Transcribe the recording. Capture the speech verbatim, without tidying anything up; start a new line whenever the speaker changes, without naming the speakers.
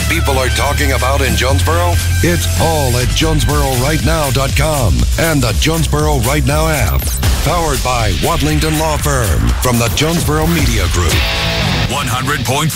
people are talking about in Jonesboro? It's all at Jonesboro Right Now dot com and the Jonesboro Right Now app. Powered by Wadlington Law Firm from the Jonesboro Media Group.
one hundred point five